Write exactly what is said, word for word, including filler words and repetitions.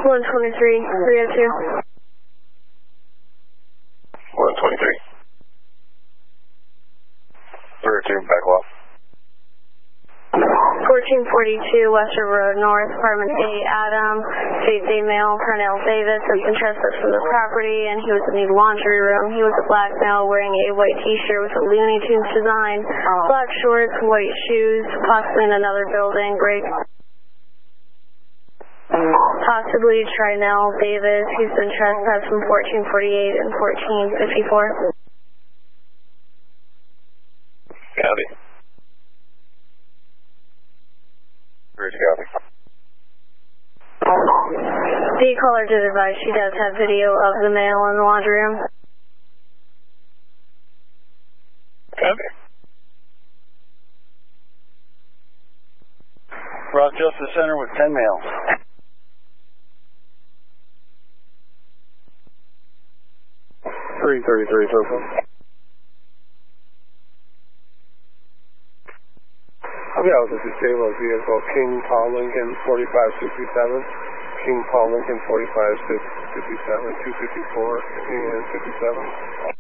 one twenty-three, three oh two. one twenty-three. three oh two, back off. fourteen forty-two Western Road North, Apartment eight, Adam, State Day Mail, Pernell Davis has been trespassed from the property, and he was in the laundry room. He was a black male wearing a white t-shirt with a Looney Tunes design, black shorts, white shoes, possibly in another building, gray. Possibly Trinell Davis, he's been trespassed from fourteen forty-eight and fourteen fifty-four. Copy. Bridge, copy. The caller did advise she does have video of the male in the laundry room. Copy. Rochester Center with ten males. three thirty-three, so far. Okay, I was at the stable vehicle, King Paul Lincoln forty-five sixty-seven, King Paul Lincoln forty-five fifty-seven, two fifty-four, and fifty-seven.